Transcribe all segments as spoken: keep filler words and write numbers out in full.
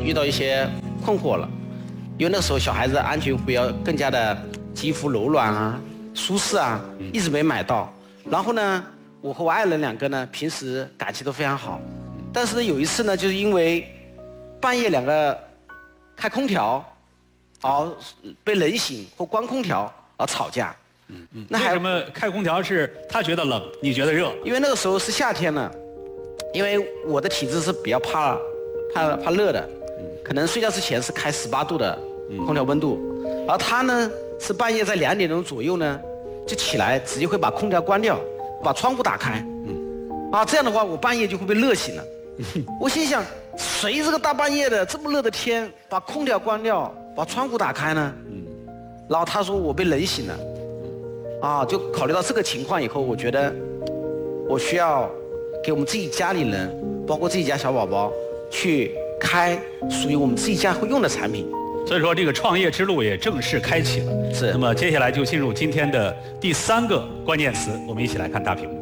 遇到一些困惑了，因为那个时候小孩子的安全服要更加的肌肤柔软啊、舒适啊，一直没买到。然后呢，我和我爱人两个呢，平时感情都非常好，但是呢，有一次呢，就是因为半夜两个开空调，而被冷醒或关空调而吵架。 嗯嗯。那为什么开空调是他觉得冷，你觉得热？ 因为那个时候是夏天了，因为我的体质是比较怕怕怕热的，可能睡觉之前是开十八度的空调温度，而他呢是半夜在两点钟左右呢就起来，直接会把空调关掉，把窗户打开。啊，这样的话我半夜就会被热醒了。我心想，谁这个大半夜的这么热的天，把空调关掉，把窗户打开呢？然后他说我被冷醒了。啊，就考虑到这个情况以后，我觉得我需要给我们自己家里人，包括自己家小宝宝，去开属于我们自己家会用的产品。 所以说，这个创业之路也正式开启了。 是。 那么接下来就进入今天的第三个关键词，我们一起来看大屏幕。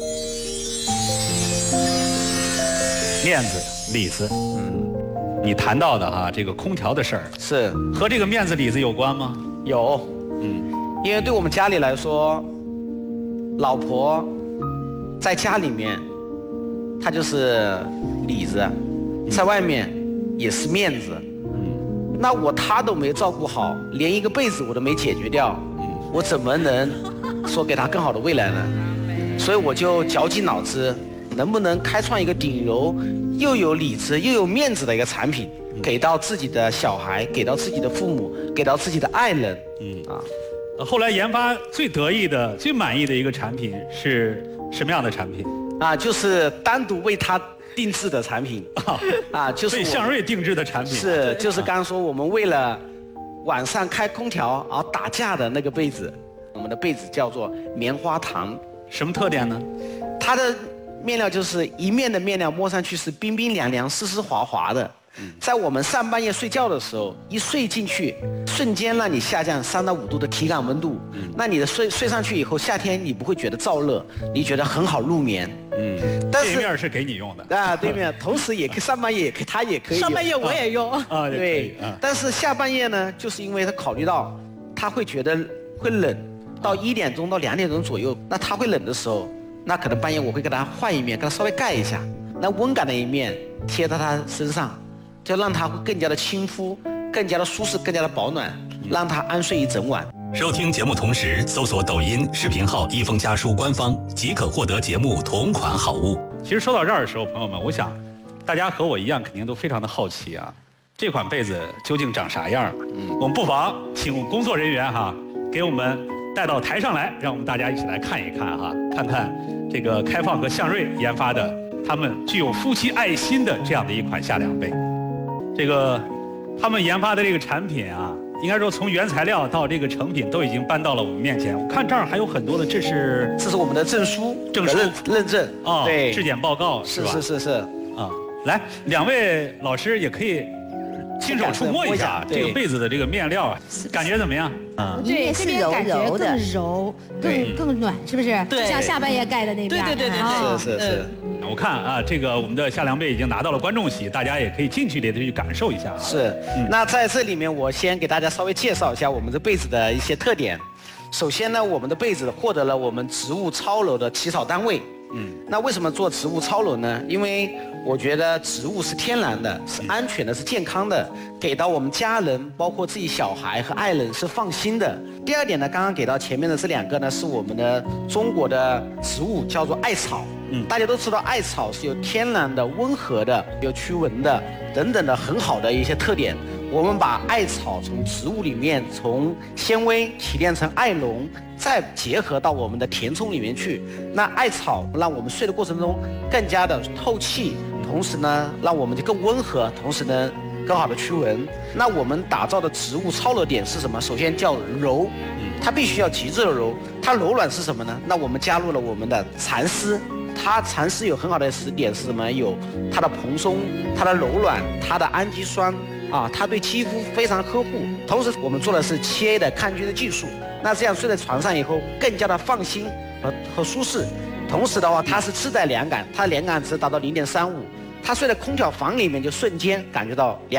面子、里子，嗯，你谈到的哈、啊、这个空调的事儿， 是和这个面子里子有关吗？ 有，嗯，因为对我们家里来说，老婆在家里面，她就是里子，在外面也是面子。嗯，那我她都没照顾好，连一个被子我都没解决掉，嗯，我怎么能说给她更好的未来呢？所以我就绞尽脑汁。能不能开创一个顶柔又有里子又有面子的一个产品，给到自己的小孩，给到自己的父母，给到自己的爱人。嗯啊， 后来研发最得意的、最满意的一个产品是什么样的产品？ 啊，就是单独为他定制的产品。啊，就是为向瑞定制的产品。 是，就是刚刚说我们为了晚上开空调而打架的那个被子，我们的被子叫做棉花糖。 什么特点呢？ 它的面料就是一面的面料摸上去是冰冰凉凉、湿湿滑滑的，在我们上半夜睡觉的时候，一睡进去，瞬间让你下降三到五度的体感温度。那你的睡睡上去以后，夏天你不会觉得燥热，你觉得很好入眠。 嗯，但是对面是给你用的啊，对面，同时也可以上半夜也可以，他也可以。 上半夜我也用啊，对，但是下半夜呢，就是因为他考虑到他会觉得会冷，到一点钟到两点钟左右，那他会冷的时候。那可能半夜我会给他换一面，给他稍微盖一下，那温感的一面贴在他身上，就让他会更加的亲肤，更加的舒适，更加的保暖，让他安睡一整晚。 收听节目同时搜索抖音视频号一封家书官方，即可获得节目同款好物。 其实说到这儿的时候，朋友们，我想大家和我一样肯定都非常的好奇啊，这款被子究竟长啥样？嗯，我们不妨请工作人员哈给我们带到台上来，让我们大家一起来看一看哈，看看这个开放和向瑞研发的他们具有夫妻爱心的这样的一款夏凉被。这个他们研发的这个产品啊，应该说从原材料到这个成品都已经搬到了我们面前。我看这儿还有很多的，这是这是我们的证书， 证书认认证啊， 对， 质检报告是吧？ 是是是啊，来，两位老师也可亲手触摸一下这个被子的这个面料啊，感觉怎么样？ 啊，对，这边感觉更柔，更更暖，是不是？ 对， 像下半夜盖的那边。 对对对对，是是是。 我看啊，这个我们的夏凉被已经拿到了观众席，大家也可以近距离的去感受一下。 是，那在这里面我先给大家稍微介绍一下我们这被子的一些特点。首先呢，我们的被子获得了我们植物超柔的起草单位。嗯，那为什么做植物超柔呢？因为我觉得植物是天然的，是安全的，是健康的，给到我们家人，包括自己小孩和爱人是放心的。第二点呢，刚刚给到前面的这两个呢，是我们的中国的植物，叫做艾草。嗯，大家都知道艾草是有天然的、温和的、有驱蚊的等等的很好的一些特点。我们把艾草从植物里面从纤维提炼成艾绒，再结合到我们的填充里面去。那艾草让我们睡的过程中更加的透气，同时呢，让我们就更温和，同时呢，更好的驱蚊。那我们打造的植物超柔点是什么？首先叫柔，它必须要极致的柔。它柔软是什么呢？那我们加入了我们的蚕丝。它蚕丝有很好的点是什么？有它的蓬松，它的柔软，它的氨基酸啊，它对肌肤非常呵护。同时，我们做的是七 A 的抗菌的技术，那这样睡在床上以后更加的放心和和舒适。同时的话，它是自带凉感，它的凉感值达到零点三五，它睡在空调房里面就瞬间感觉到凉。